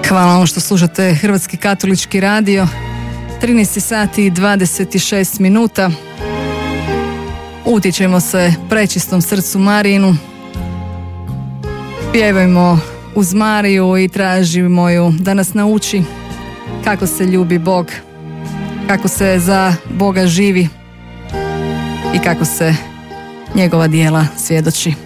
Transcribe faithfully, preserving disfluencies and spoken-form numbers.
Hvala vam što slušate Hrvatski katolički radio. trinaest sati i dvadeset šest minuta. Utječemo se prečistom srcu Marijinu. Pjevajmo uz Mariju i tražimo ju da nas nauči kako se ljubi Bog, kako se za Boga živi i kako se njegova djela svjedoči.